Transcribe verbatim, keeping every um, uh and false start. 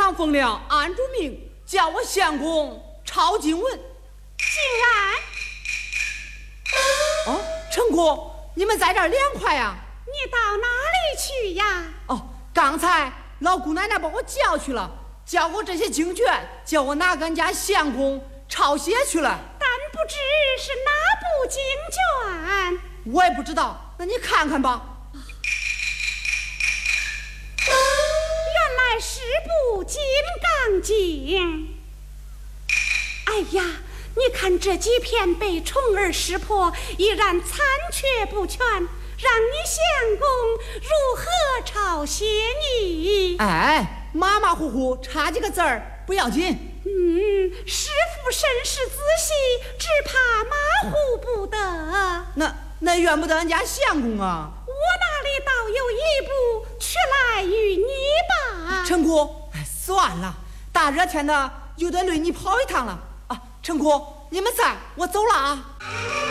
堂奉了安主命，叫我相公抄经文。 竟然！哦，陈姑，你们在这儿凉快呀？ 你到哪里去呀？ 哦，刚才老姑奶奶把我叫去了，叫我这些经卷，叫我拿给人家相公抄写去了。 但不知是哪部经卷？ 我也不知道，那你看看吧。 原来是部《金刚经》。哎呀，你看这几篇被虫儿识破，依然残缺不全，让你相公如何抄写你？ 哎，马马虎虎差几个字儿不要紧。 嗯，师傅审视仔细，只怕马虎不得。 那那怨不得人家相公啊。 我那里倒有一部，却来与你吧。 陈姑，哎，算了，大热天的又得累你跑一趟了啊。陈姑，你们在，我走了啊。